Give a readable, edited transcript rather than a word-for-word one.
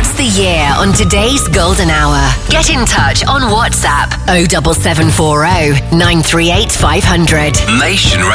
What's the year on today's Golden Hour? Get in touch on WhatsApp 07740 938 500. Nation